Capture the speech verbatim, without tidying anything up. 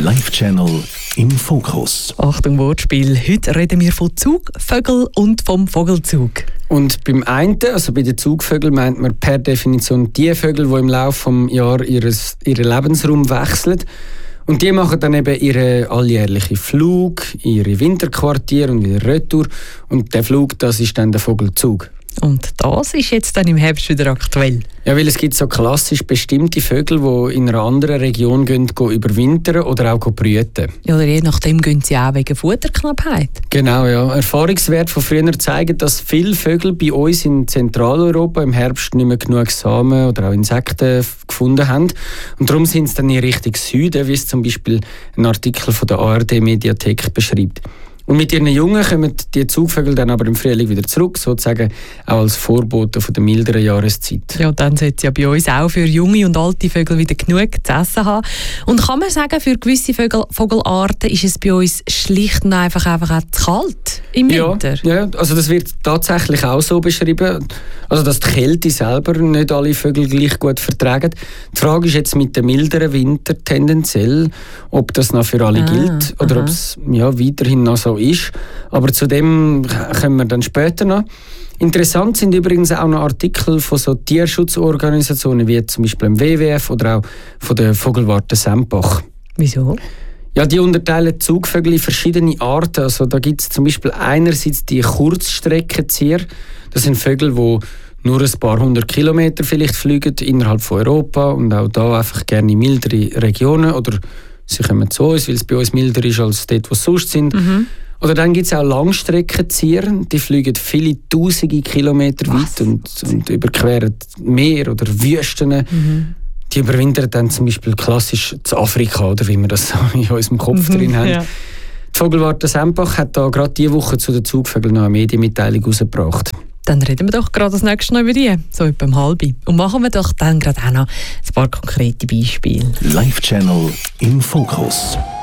Live-Channel im Fokus. Achtung, Wortspiel. Heute reden wir von Zugvögeln und vom Vogelzug. Und beim einen, also bei den Zugvögeln, meint man per Definition die Vögel, die im Laufe des Jahres ihres, ihren Lebensraum wechseln. Und die machen dann eben ihren alljährlichen Flug, ihre Winterquartiere und wieder Retour. Und der Flug, das ist dann der Vogelzug. Und das ist jetzt dann im Herbst wieder aktuell. Ja, weil es gibt so klassisch bestimmte Vögel, die in einer anderen Region gehen, gehen überwintern oder auch brüten. Ja, oder je nachdem gehen sie auch wegen Futterknappheit. Genau, ja. Erfahrungswerte von früher zeigen, dass viele Vögel bei uns in Zentraleuropa im Herbst nicht mehr genug Samen oder auch Insekten gefunden haben. Und darum sind sie dann in Richtung Süden, wie es zum Beispiel ein Artikel von der A R D-Mediathek beschreibt. Und mit ihren Jungen kommen die Zugvögel dann aber im Frühling wieder zurück, sozusagen auch als Vorbote von der milderen Jahreszeit. Ja, dann sollte es ja bei uns auch für junge und alte Vögel wieder genug zu essen haben. Und kann man sagen, für gewisse Vögel, Vogelarten ist es bei uns schlicht und einfach, einfach auch zu kalt im Winter? Ja, ja, also das wird tatsächlich auch so beschrieben, also dass die Kälte selber nicht alle Vögel gleich gut vertragen. Die Frage ist jetzt mit dem milderen Winter tendenziell, ob das noch für alle ah, gilt oder aha. ob es ja, weiterhin noch so ist. Aber zu dem kommen wir dann später noch. Interessant sind übrigens auch noch Artikel von so Tierschutzorganisationen wie zum Beispiel dem W W F oder auch von der Vogelwarte Sempach. Wieso? Ja, die unterteilen Zugvögel in verschiedene Arten. Also da gibt es zum Beispiel einerseits die Kurzstreckenzieher. Das sind Vögel, die nur ein paar hundert Kilometer vielleicht fliegen innerhalb von Europa und auch da einfach gerne in mildere Regionen oder sie kommen zu uns, weil es bei uns milder ist als dort, wo sie sonst sind. Mhm. Oder dann gibt es auch Langstreckenzieher, die fliegen viele tausende Kilometer weit und, und überqueren Meer oder Wüsten. Mhm. Die überwintern dann zum Beispiel klassisch zu Afrika, oder wie wir das so in unserem Kopf drin haben. Ja. Die Vogelwarte Sempach hat da gerade diese Woche zu den Zugvögeln noch eine Medienmitteilung herausgebracht. Dann reden wir doch gerade das nächste Mal über die, so etwa um halb. Und machen wir doch dann gerade auch noch ein paar konkrete Beispiele. Live-Channel im Fokus.